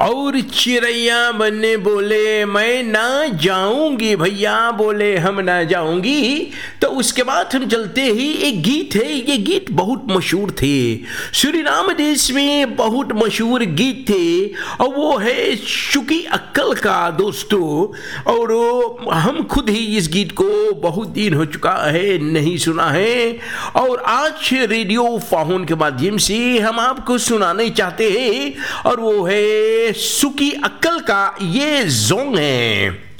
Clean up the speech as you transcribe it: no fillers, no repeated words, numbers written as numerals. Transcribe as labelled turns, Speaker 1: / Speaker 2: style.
Speaker 1: और चिड़ैया बनने बोले मैं ना जाऊंगी भैया, बोले हम ना जाऊंगी। तो उसके बाद हम चलते ही एक गीत है, ये गीत बहुत मशहूर थे, सूरीनाम देश में बहुत मशहूर गीत थे और वो है शुकी अक्कल का दोस्तों। और हम खुद ही इस गीत को बहुत दिन हो चुका है नहीं सुना है, और आज रेडियो फाहुन के माध्यम से हम आपको सुनाने चाहते हैं, और वो है शुकी अक्कल का ये जोंग है।